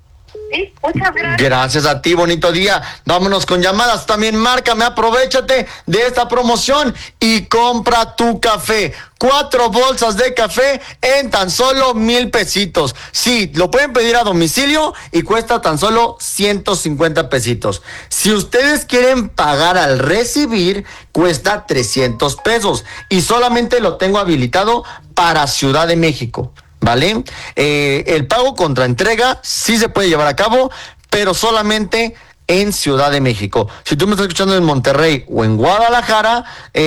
Sí, muchas gracias. Gracias a ti, bonito día. Vámonos con llamadas. También márcame, aprovechate de esta promoción y compra tu café. Cuatro bolsas de café en tan solo mil pesitos. Sí, lo pueden pedir a domicilio y cuesta tan solo ciento cincuenta pesitos. Si ustedes quieren pagar al recibir, cuesta trescientos pesos. Y solamente lo tengo habilitado para Ciudad de México. ¿Vale? Eh, el pago contra entrega sí se puede llevar a cabo, pero solamente en Ciudad de México. Si tú me estás escuchando en Monterrey o en Guadalajara,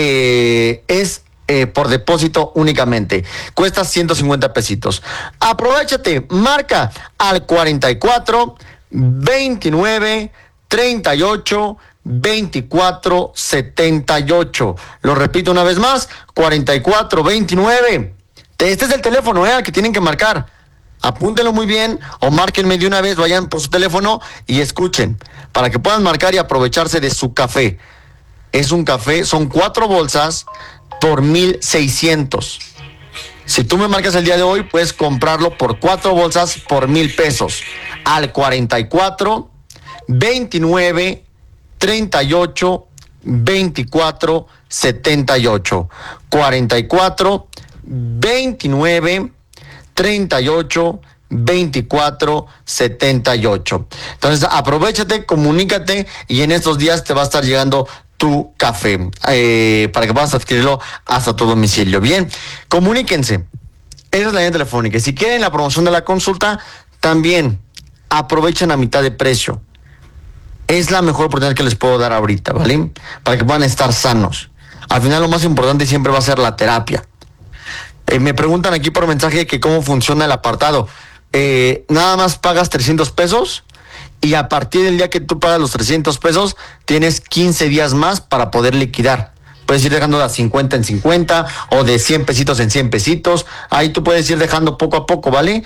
eh, es eh, por depósito únicamente. Cuesta ciento cincuenta pesitos. Aprovechate, marca al cuarenta y cuatro, veintinueve, treinta y ocho, veinticuatro, setenta y ocho. Lo repito una vez más, cuarenta y cuatro, veintinueve. Este es el teléfono, ¿eh? Al que tienen que marcar. Apúntenlo muy bien o márquenme de una vez, vayan por su teléfono y escuchen, para que puedan marcar y aprovecharse de su café. Es un café, son cuatro bolsas por mil seiscientos. Si tú me marcas el día de hoy, puedes comprarlo por cuatro bolsas por mil pesos. Al cuarenta y cuatro, veintinueve, treinta y ocho, veinticuatro, setenta y ocho. cuarenta y cuatro, veintinueve, treinta y ocho, veinticuatro, setenta y ocho. Entonces aprovechate, comunícate y en estos días te va a estar llegando tu café eh, para que puedas adquirirlo hasta tu domicilio. Bien, comuníquense. Esa es la línea telefónica. Si quieren la promoción de la consulta, también aprovechen a mitad de precio. Es la mejor oportunidad que les puedo dar ahorita, ¿vale? Para que puedan estar sanos. Al final lo más importante siempre va a ser la terapia. Eh, me preguntan aquí por mensaje que cómo funciona el apartado. Eh, nada más pagas trescientos pesos y a partir del día que tú pagas los trescientos pesos, tienes quince días más para poder liquidar. Puedes ir dejando de cincuenta en cincuenta o de cien pesitos en cien pesitos. Ahí tú puedes ir dejando poco a poco, ¿vale?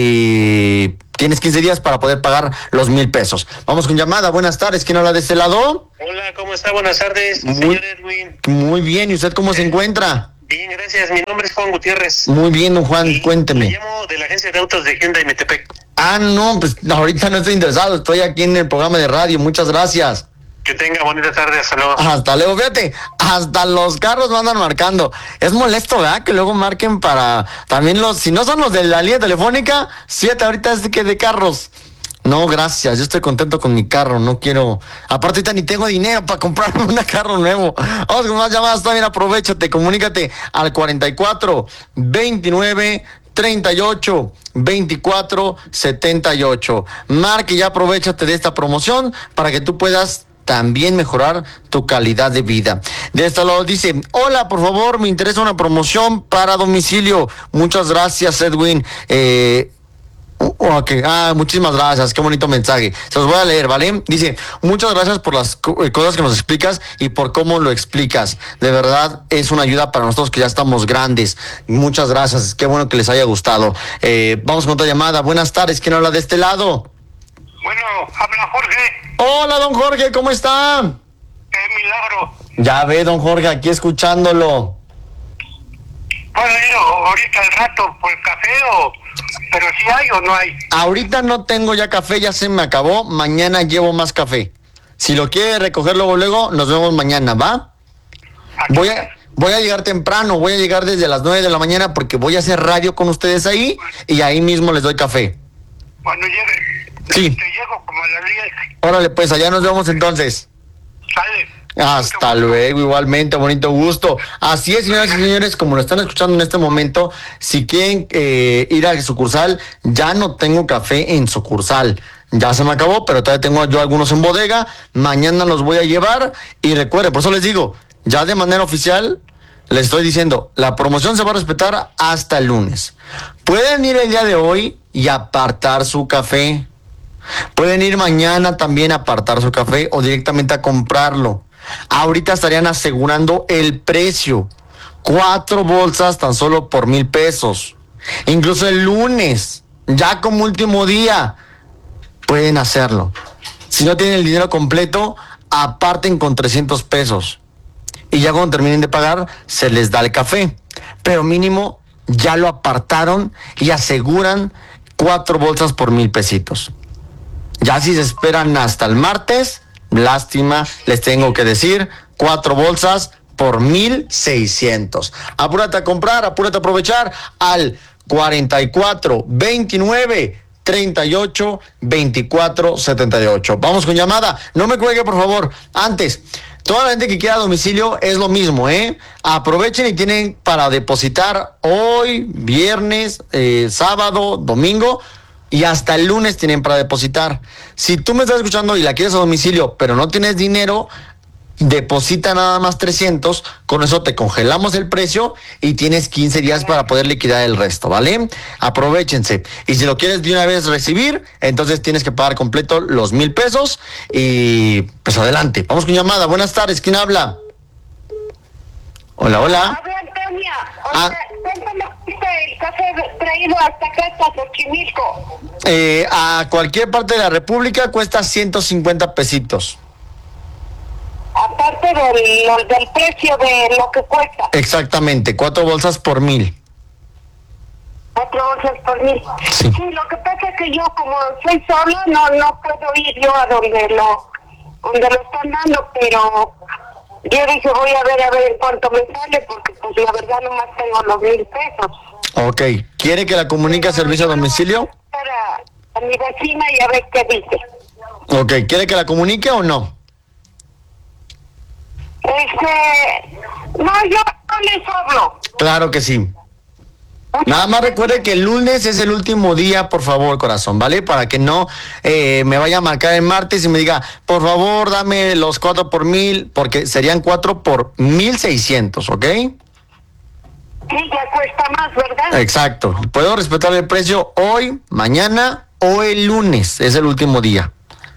Y tienes quince días para poder pagar los mil pesos. Vamos con llamada. Buenas tardes. ¿Quién habla de este lado? Hola, ¿cómo está? Buenas tardes, muy, señor Edwin. Muy bien. ¿Y usted cómo eh, se encuentra? Bien, gracias. Mi nombre es Juan Gutiérrez. Muy bien, don Juan. Y cuénteme. Me llamo de la agencia de autos de Hyundai Metepec. Ah, no, pues ahorita no estoy interesado. Estoy aquí en el programa de radio. Muchas gracias. Que tenga bonita tarde, hasta luego. Hasta luego, fíjate, hasta los carros me andan marcando. Es molesto, ¿verdad? Que luego marquen para también los, si no son los de la línea telefónica, siete ahorita es de que de carros. No, gracias, yo estoy contento con mi carro, no quiero, aparte ahorita ni tengo dinero para comprarme un carro nuevo. Vamos con más llamadas, también aprovechate, comunícate al cuarenta y cuatro, veintinueve, treinta y ocho, veinticuatro, setenta y ocho. Marque y aprovechate de esta promoción para que tú puedas también mejorar tu calidad de vida. De este lado dice, hola, por favor, me interesa una promoción para domicilio. Muchas gracias, Edwin. Eh, okay. Ah, muchísimas gracias, qué bonito mensaje. Se los voy a leer, ¿vale? Dice, muchas gracias por las co- cosas que nos explicas y por cómo lo explicas. De verdad, es una ayuda para nosotros que ya estamos grandes. Muchas gracias, qué bueno que les haya gustado. Eh, vamos con otra llamada. Buenas tardes, ¿quién habla de este lado? Bueno, habla Jorge. Hola, don Jorge, ¿cómo está? ¡Qué milagro! Ya ve, don Jorge, aquí escuchándolo. ¿Puedo ir ahorita al rato por el café o...? ¿Pero si hay o no hay? Ahorita no tengo ya café, ya se me acabó. Mañana llevo más café. Si lo quiere recoger luego, luego, nos vemos mañana, ¿va? Voy a, voy a llegar temprano, voy a llegar desde las nueve de la mañana porque voy a hacer radio con ustedes ahí y ahí mismo les doy café. Cuando llegue... Sí. Te llego como a las diez. Órale, pues, allá nos vemos entonces. Sale. Hasta luego, igualmente, bonito gusto. Así es, señoras y señores, como lo están escuchando en este momento, si quieren eh, ir a sucursal, ya no tengo café en sucursal. Ya se me acabó, pero todavía tengo yo algunos en bodega. Mañana los voy a llevar y recuerden, por eso les digo, ya de manera oficial, les estoy diciendo, la promoción se va a respetar hasta el lunes. Pueden ir el día de hoy y apartar su café. Pueden ir mañana también a apartar su café o directamente a comprarlo. Ahorita estarían asegurando el precio. Cuatro bolsas tan solo por mil pesos. Incluso el lunes, ya como último día, pueden hacerlo. Si no tienen el dinero completo, aparten con trescientos pesos. Y ya cuando terminen de pagar, se les da el café. Pero mínimo, ya lo apartaron y aseguran cuatro bolsas por mil pesitos. Ya si se esperan hasta el martes, lástima, les tengo que decir, cuatro bolsas por mil seiscientos. Apúrate a comprar, apúrate a aprovechar al cuarenta y cuatro, veintinueve, treinta y ocho, veinticuatro, setenta y ocho. Vamos con llamada, no me cuelgue por favor. Antes, toda la gente que quiera domicilio es lo mismo, ¿eh? Aprovechen y tienen para depositar hoy, viernes, eh, sábado, domingo, y hasta el lunes tienen para depositar. Si tú me estás escuchando y la quieres a domicilio, pero no tienes dinero, deposita nada más trescientos, con eso te congelamos el precio y tienes quince días para poder liquidar el resto, ¿vale? Aprovechense. Y si lo quieres de una vez recibir, entonces tienes que pagar completo los mil pesos y pues adelante. Vamos con llamada. Buenas tardes, ¿quién habla? Hola, hola. Habla Antonia. Ah. ¿Cuánto me cuesta el café traído hasta acá, hasta Xochimilco? Eh, a cualquier parte de la República cuesta ciento cincuenta pesitos. Aparte del, del precio de lo que cuesta. Exactamente, cuatro bolsas por mil. Cuatro bolsas por mil. Sí. Sí, lo que pasa es que yo como soy sola, no no puedo ir yo a donde lo donde lo están dando, pero yo dije voy a ver a ver en cuánto me sale, porque pues la verdad nomás tengo los mil pesos. Ok, ¿quiere que la comunique a servicio a domicilio? Para a mi vecina y a ver qué dice. Ok, ¿quiere que la comunique o no? Este, no, yo no les hablo. Claro que sí. Nada más recuerde que el lunes es el último día, por favor, corazón, ¿vale? Para que no eh, me vaya a marcar el martes y me diga, por favor, dame los cuatro por mil, porque serían cuatro por mil seiscientos, ¿ok? Sí, Sí, ya cuesta más, ¿verdad? Exacto. Puedo respetar el precio hoy, mañana o el lunes. Es el último día.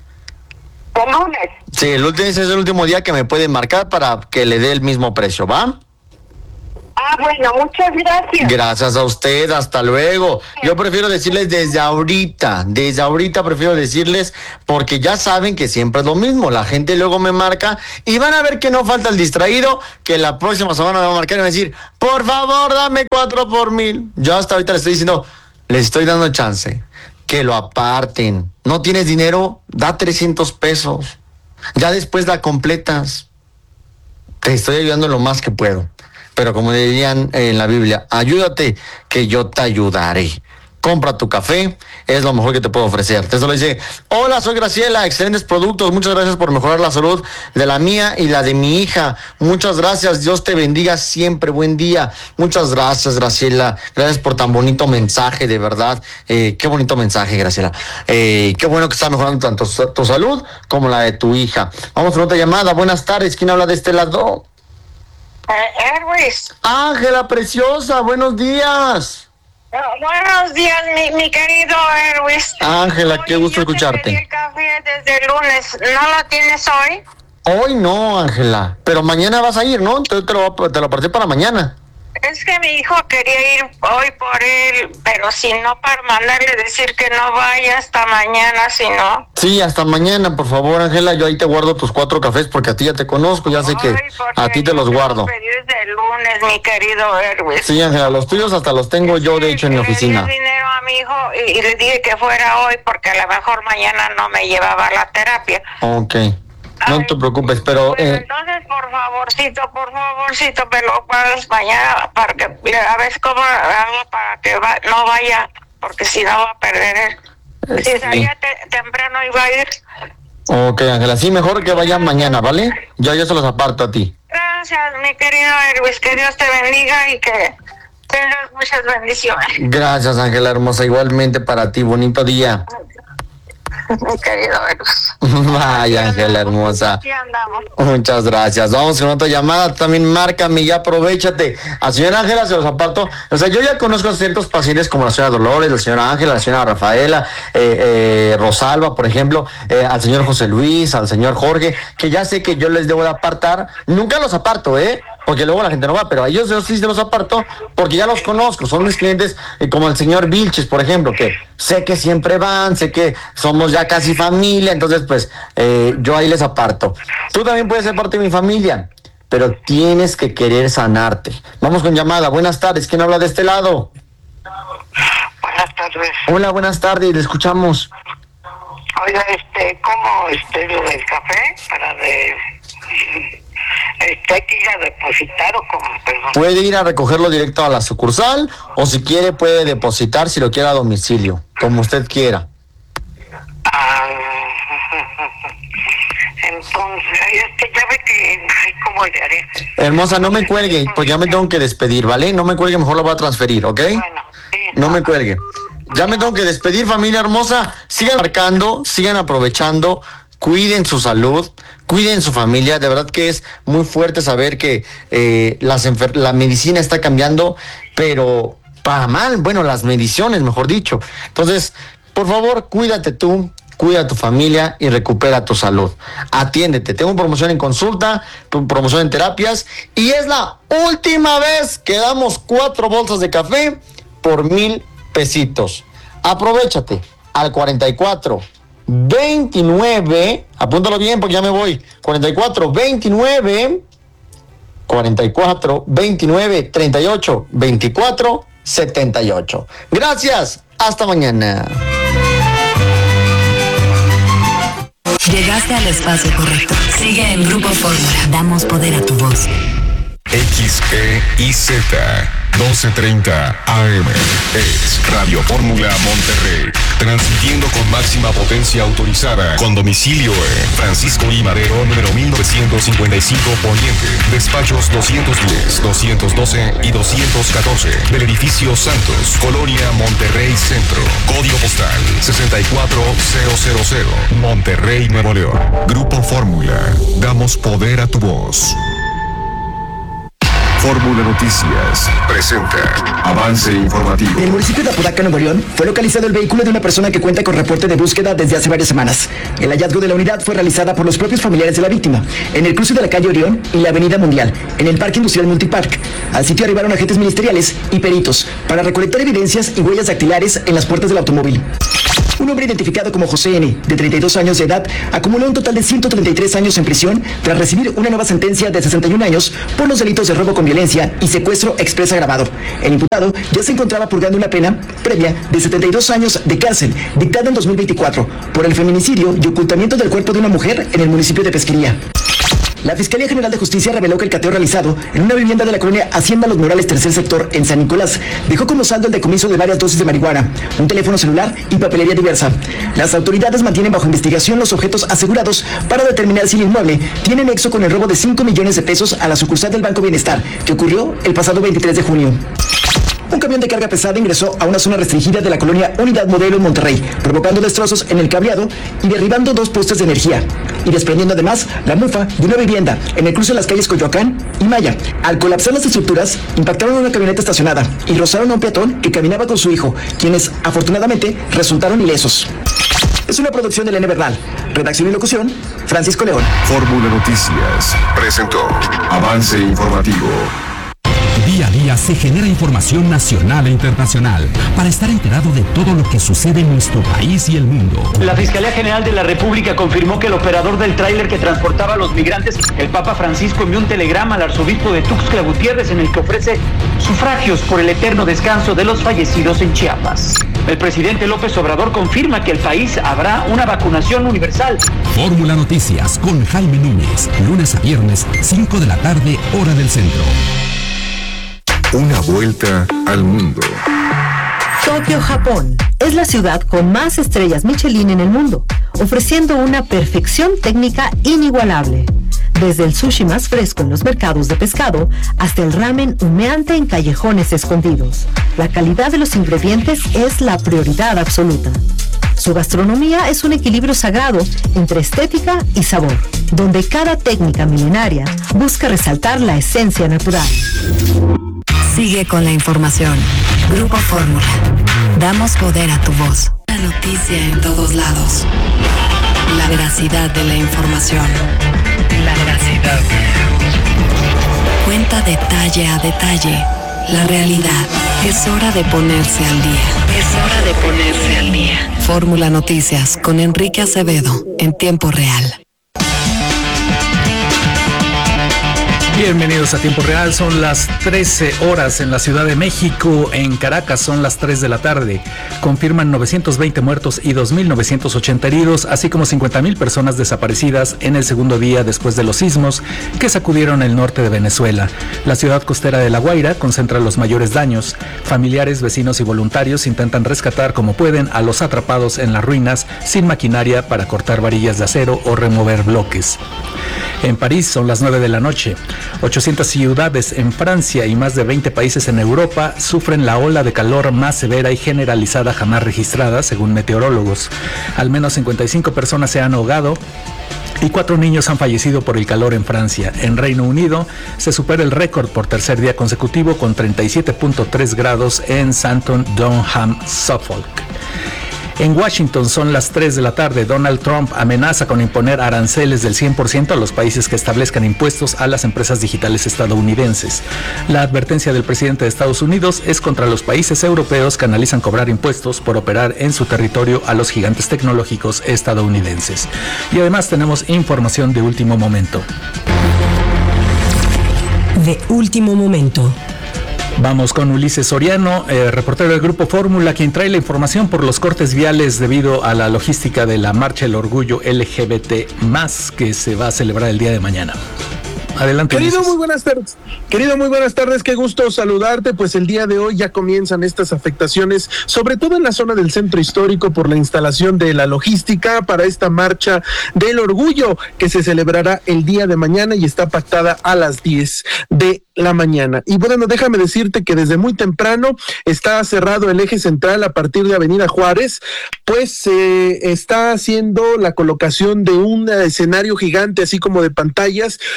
¿El lunes? Sí, el lunes es el último día que me puede marcar para que le dé el mismo precio, ¿va? Ah, bueno, muchas gracias. Gracias a usted, hasta luego. Yo prefiero decirles desde ahorita, desde ahorita prefiero decirles, porque ya saben que siempre es lo mismo. La gente luego me marca y van a ver que no falta el distraído, que la próxima semana me va a marcar y me va a decir, por favor, dame cuatro por mil. Yo hasta ahorita les estoy diciendo, les estoy dando chance, que lo aparten. No tienes dinero, da trescientos pesos. Ya después la completas. Te estoy ayudando lo más que puedo. Pero como dirían en la Biblia, ayúdate que yo te ayudaré. Compra tu café, es lo mejor que te puedo ofrecer. Te lo dice, hola, soy Graciela, excelentes productos, muchas gracias por mejorar la salud de la mía y la de mi hija. Muchas gracias, Dios te bendiga siempre, buen día. Muchas gracias, Graciela, gracias por tan bonito mensaje, de verdad. Eh, qué bonito mensaje, Graciela. Eh, qué bueno que está mejorando tanto tu salud como la de tu hija. Vamos a otra llamada, buenas tardes, ¿quién habla de este lado? Eh, Erwis. Ángela preciosa, buenos días. Oh, buenos días, mi, mi querido Erwis. Ángela, qué gusto escucharte. Te pedí el café desde el lunes. ¿No lo tienes hoy? Hoy no, Ángela, pero mañana vas a ir, ¿no? Entonces te lo, te lo aparté para mañana. Es que mi hijo quería ir hoy por él, pero si no, para mandarle decir que no vaya hasta mañana, si no. Sí, hasta mañana, por favor, Ángela, yo ahí te guardo tus cuatro cafés porque a ti ya te conozco, ya sé que a ti te los guardo. Desde el lunes, mi querido Erwin. Sí, Ángela, los tuyos hasta los tengo yo, de hecho, en mi oficina. Le di dinero a mi hijo y, y le dije que fuera hoy porque a lo mejor mañana no me llevaba a la terapia. Ok. No te preocupes, pero... Bueno, eh, entonces, por favorcito, por favorcito, me lo pagas mañana para que... A ver cómo hago para que va, no vaya, porque si no va a perder él. Si sí. salía te, temprano iba a ir. Ok, Ángela, sí, mejor que vayan mañana, ¿vale? Yo ya se los aparto a ti. Gracias, mi querido Erwis, que Dios te bendiga y que tengas muchas bendiciones. Gracias, Ángela hermosa, igualmente para ti, bonito día. Mi querido Erwis. Vaya, Ángela hermosa. Aquí andamos. Muchas gracias. Vamos con otra llamada. También márcame y aprovechate. A señora Ángela se los aparto. O sea, yo ya conozco a ciertos pacientes como la señora Dolores, la señora Ángela, la señora Rafaela, eh, eh, Rosalba, por ejemplo, eh, al señor José Luis, al señor Jorge, que ya sé que yo les debo de apartar. Nunca los aparto, ¿eh? Porque luego la gente no va, pero a ellos yo sí se los aparto porque ya los conozco. Son mis clientes, eh, como el señor Vilches, por ejemplo, que sé que siempre van, sé que somos ya casi familia, entonces pues eh, yo ahí les aparto. Tú también puedes ser parte de mi familia, pero tienes que querer sanarte. Vamos con llamada. Buenas tardes. ¿Quién habla de este lado? Buenas tardes. Hola, buenas tardes. Le escuchamos. Oiga, este, ¿cómo este lo del café para de... Este, hay que ir a depositar o como, perdón? Puede ir a recogerlo directo a la sucursal o si quiere puede depositar si lo quiere a domicilio, como usted quiera. Ah, entonces, este, ya ve que, ay, ¿cómo le haré? Hermosa, no me cuelgue, porque ya me tengo que despedir, ¿vale? No me cuelgue, mejor lo voy a transferir, ¿ok? Bueno, sí. No me cuelgue. Ya me tengo que despedir, familia hermosa. Sigan marcando, sigan aprovechando. Cuiden su salud, cuiden su familia. De verdad que es muy fuerte saber que eh, las enfer- la medicina está cambiando, pero para mal. Bueno, las mediciones, mejor dicho. Entonces, por favor, cuídate tú, cuida a tu familia y recupera tu salud. Atiéndete. Tengo promoción en consulta, promoción en terapias y es la última vez que damos cuatro bolsas de café por mil pesitos. Aprovechate al cuarenta y cuatro veintinueve, apúntalo bien porque ya me voy. cuarenta y cuatro veintinueve, cuarenta y cuatro veintinueve, treinta y ocho, veinticuatro, setenta y ocho. Gracias, hasta mañana. Llegaste al espacio correcto. Sigue en Grupo Fórmula. Damos poder a tu voz. X E I Z doce treinta A M es Radio Fórmula Monterrey, transmitiendo con máxima potencia autorizada, con domicilio en Francisco I. Madero, número mil novecientos cincuenta y cinco Poniente, despachos doscientos diez, doscientos doce y doscientos catorce, del edificio Santos, Colonia Monterrey Centro, código postal sesenta y cuatro mil, Monterrey, Nuevo León. Grupo Fórmula, damos poder a tu voz. Fórmula Noticias presenta Avance Informativo. En el municipio de Apodaca, Nuevo León, fue localizado el vehículo de una persona que cuenta con reporte de búsqueda desde hace varias semanas. El hallazgo de la unidad fue realizada por los propios familiares de la víctima, en el cruce de la calle Orión y la avenida Mundial, en el Parque Industrial Multipark. Al sitio arribaron agentes ministeriales y peritos para recolectar evidencias y huellas dactilares en las puertas del automóvil. Un hombre identificado como José N., de treinta y dos años de edad, acumuló un total de ciento treinta y tres años en prisión tras recibir una nueva sentencia de sesenta y un años por los delitos de robo con violencia y secuestro exprés agravado. El imputado ya se encontraba purgando una pena previa de setenta y dos años de cárcel, dictada en dos mil veinticuatro, por el feminicidio y ocultamiento del cuerpo de una mujer en el municipio de Pesquería. La Fiscalía General de Justicia reveló que el cateo realizado en una vivienda de la colonia Hacienda Los Morales, tercer sector, en San Nicolás, dejó como saldo el decomiso de varias dosis de marihuana, un teléfono celular y papelería diversa. Las autoridades mantienen bajo investigación los objetos asegurados para determinar si el inmueble tiene nexo con el robo de cinco millones de pesos a la sucursal del Banco Bienestar, que ocurrió el pasado veintitrés de junio. Un camión de carga pesada ingresó a una zona restringida de la colonia Unidad Modelo en Monterrey, provocando destrozos en el cableado y derribando dos postes de energía, y desprendiendo además la mufa de una vivienda en el cruce de las calles Coyoacán y Maya. Al colapsar las estructuras, impactaron una camioneta estacionada y rozaron a un peatón que caminaba con su hijo, quienes afortunadamente resultaron ilesos. Es una producción de Elena Bernal. Redacción y locución, Francisco León. Fórmula Noticias presentó Avance Informativo. Día a día se genera información nacional e internacional para estar enterado de todo lo que sucede en nuestro país y el mundo. La Fiscalía General de la República confirmó que el operador del tráiler que transportaba a los migrantes, el Papa Francisco, envió un telegrama al arzobispo de Tuxtla Gutiérrez en el que ofrece sufragios por el eterno descanso de los fallecidos en Chiapas. El presidente López Obrador confirma que el país habrá una vacunación universal. Fórmula Noticias con Jaime Núñez, lunes a viernes, cinco de la tarde, hora del centro. Una vuelta al mundo. Tokio, Japón, es la ciudad con más estrellas Michelin en el mundo, ofreciendo una perfección técnica inigualable. Desde el sushi más fresco en los mercados de pescado hasta el ramen humeante en callejones escondidos. La calidad de los ingredientes es la prioridad absoluta. Su gastronomía es un equilibrio sagrado entre estética y sabor, donde cada técnica milenaria busca resaltar la esencia natural. Sigue con la información. Grupo Fórmula. Damos poder a tu voz. La noticia en todos lados. La veracidad de la información. La veracidad. Cuenta detalle a detalle la realidad. Es hora de ponerse al día. Es hora de ponerse al día. Fórmula Noticias con Enrique Acevedo en tiempo real. Bienvenidos a Tiempo Real, son las trece horas en la Ciudad de México, en Caracas son las tres de la tarde. Confirman novecientos veinte muertos y dos mil novecientos ochenta heridos, así como cincuenta mil personas desaparecidas en el segundo día después de los sismos que sacudieron el norte de Venezuela. La ciudad costera de La Guaira concentra los mayores daños. Familiares, vecinos y voluntarios intentan rescatar como pueden a los atrapados en las ruinas sin maquinaria para cortar varillas de acero o remover bloques. En París son las nueve de la noche. ochocientas ciudades en Francia y más de veinte países en Europa sufren la ola de calor más severa y generalizada jamás registrada, según meteorólogos. Al menos cincuenta y cinco personas se han ahogado y cuatro niños han fallecido por el calor en Francia. En Reino Unido se supera el récord por tercer día consecutivo con treinta y siete punto tres grados en Santon Downham, Suffolk. En Washington son las tres de la tarde. Donald Trump amenaza con imponer aranceles del cien por ciento a los países que establezcan impuestos a las empresas digitales estadounidenses. La advertencia del presidente de Estados Unidos es contra los países europeos que analizan cobrar impuestos por operar en su territorio a los gigantes tecnológicos estadounidenses. Y además tenemos información de último momento. De último momento. Vamos con Ulises Soriano, eh, reportero del Grupo Fórmula, quien trae la información por los cortes viales debido a la logística de la Marcha del Orgullo L G B T más, que se va a celebrar el día de mañana. Adelante. Querido, Ulises. muy buenas tardes. Querido, muy buenas tardes. Qué gusto saludarte. Pues el día de hoy ya comienzan estas afectaciones, sobre todo en la zona del centro histórico, por la instalación de la logística para esta marcha del orgullo que se celebrará el día de mañana y está pactada a las diez de la mañana. Y bueno, déjame decirte que desde muy temprano está cerrado el eje central a partir de Avenida Juárez, pues se eh, está haciendo la colocación de un escenario gigante, así como de pantallas, porque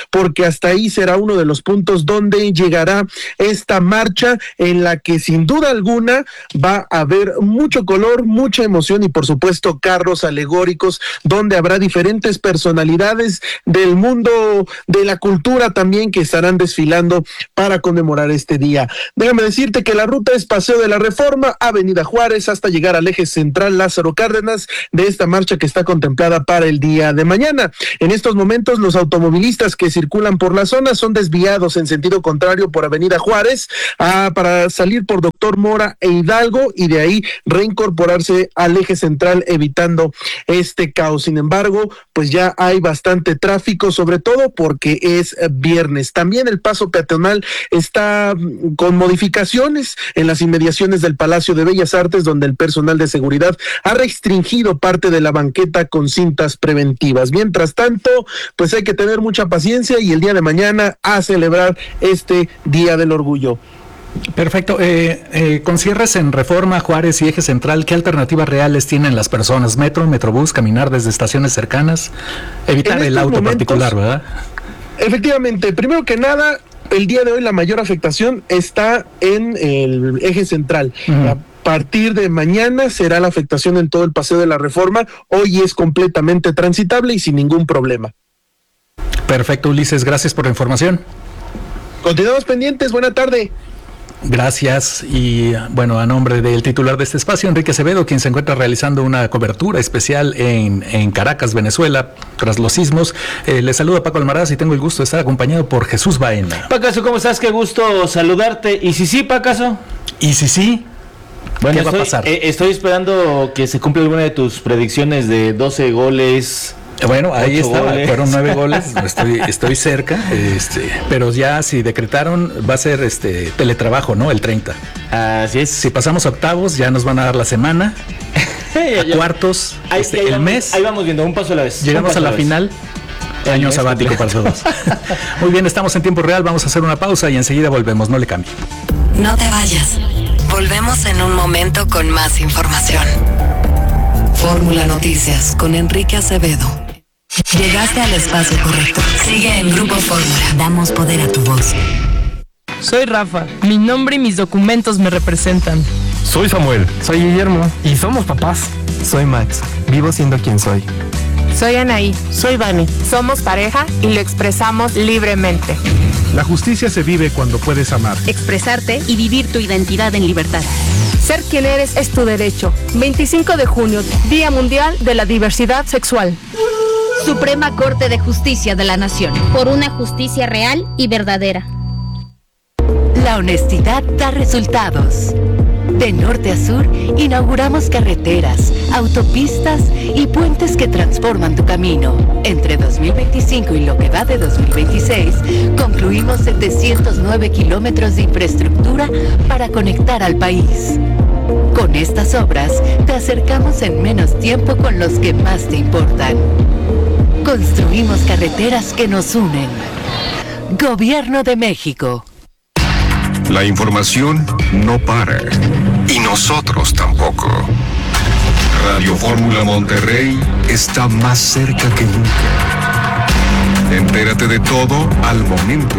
hasta ahí será uno de los puntos donde llegará esta marcha, en la que sin duda alguna va a haber mucho color, mucha emoción y por supuesto carros alegóricos donde habrá diferentes personalidades del mundo de la cultura también que estarán desfilando para conmemorar este día. Déjame decirte que la ruta es Paseo de la Reforma, Avenida Juárez, hasta llegar al eje central Lázaro Cárdenas de esta marcha que está contemplada para el día de mañana. En estos momentos los automovilistas que circulan por la zona son desviados en sentido contrario por Avenida Juárez ah, para salir por Doctor Mora e Hidalgo y de ahí reincorporarse al eje central evitando este caos. Sin embargo, pues ya hay bastante tráfico, sobre todo porque es viernes. También el paso peatonal está con modificaciones en las inmediaciones del Palacio de Bellas Artes, donde el personal de seguridad ha restringido parte de la banqueta con cintas preventivas. Mientras tanto, pues hay que tener mucha paciencia y el día de mañana a celebrar este Día del Orgullo. Perfecto. Eh, eh, con cierres en Reforma, Juárez y Eje Central, ¿qué alternativas reales tienen las personas? ¿Metro, Metrobús, caminar desde estaciones cercanas? Evitar el auto momentos, particular, ¿verdad? Efectivamente, primero que nada, el día de hoy la mayor afectación está en el Eje Central. Uh-huh. A partir de mañana será la afectación en todo el Paseo de la Reforma. Hoy es completamente transitable y sin ningún problema. Perfecto, Ulises, gracias por la información. Continuamos pendientes, buena tarde. Gracias, y bueno, a nombre del titular de este espacio, Enrique Acevedo, quien se encuentra realizando una cobertura especial en, en Caracas, Venezuela, tras los sismos, eh, le saluda Paco Almaraz y tengo el gusto de estar acompañado por Jesús Baena. Pacaso, ¿cómo estás? Qué gusto saludarte. ¿Y si sí, Pacaso? ¿Y si sí? Bueno, ¿qué estoy, va a pasar? Eh, estoy esperando que se cumpla alguna de tus predicciones de doce goles... Bueno, ahí estaba, goles. Fueron nueve goles, estoy, estoy cerca, este, pero ya si decretaron va a ser este teletrabajo, ¿no? El treinta. Así es. Si pasamos a octavos ya nos van a dar la semana, a cuartos, ahí, este, ahí el vamos, mes. Ahí vamos viendo, un paso a la vez. Llegamos a la, la final. Año mes, sabático para todos. Muy bien, estamos en tiempo real, vamos a hacer una pausa y enseguida volvemos, no le cambie. No te vayas, volvemos en un momento con más información. Fórmula Noticias con Enrique Acevedo. Llegaste al espacio correcto. Sigue en Grupo Fórmula. Damos poder a tu voz. Soy Rafa. Mi nombre y mis documentos me representan. Soy Samuel. Soy Guillermo. Y somos papás. Soy Max. Vivo siendo quien soy. Soy Anaí. Soy Vani. Somos pareja y lo expresamos libremente. La justicia se vive cuando puedes amar, expresarte y vivir tu identidad en libertad. Ser quien eres es tu derecho. veinticinco de junio, Día Mundial de la Diversidad Sexual. Suprema Corte de Justicia de la Nación. Por una justicia real y verdadera. La honestidad da resultados. De norte a sur, inauguramos carreteras, autopistas y puentes que transforman tu camino. Entre dos mil veinticinco y lo que va de dos mil veintiséis, concluimos setecientos nueve kilómetros de infraestructura para conectar al país. Con estas obras, te acercamos en menos tiempo con los que más te importan. Construimos carreteras que nos unen. Gobierno de México. La información no para. Y nosotros tampoco. Radio Fórmula Monterrey está más cerca que nunca. Entérate de todo al momento.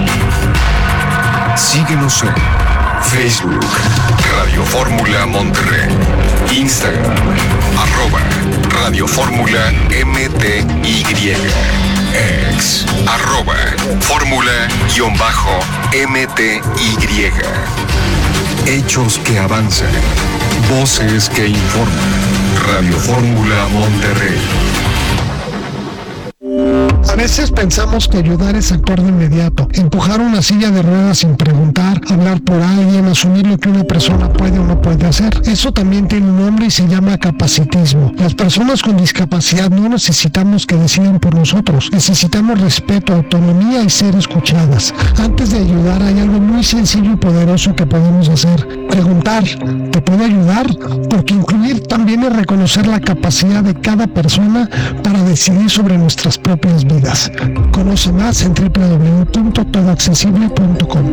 Síguenos en Facebook, Radio Fórmula Monterrey, Instagram, arroba Radio Fórmula M T Y, ex, arroba Fórmula-M T Y. Hechos que avanzan, voces que informan. Radio Fórmula Monterrey. A veces pensamos que ayudar es actuar de inmediato, empujar una silla de ruedas sin preguntar, hablar por alguien, asumir lo que una persona puede o no puede hacer. Eso también tiene un nombre y se llama capacitismo. Las personas con discapacidad no necesitamos que decidan por nosotros, necesitamos respeto, autonomía y ser escuchadas. Antes de ayudar hay algo muy sencillo y poderoso que podemos hacer. Preguntar, ¿te puedo ayudar? Porque incluir también es reconocer la capacidad de cada persona para decidir sobre nuestras propias vidas. Conoce más en doble u doble u doble u punto todo accesible punto com.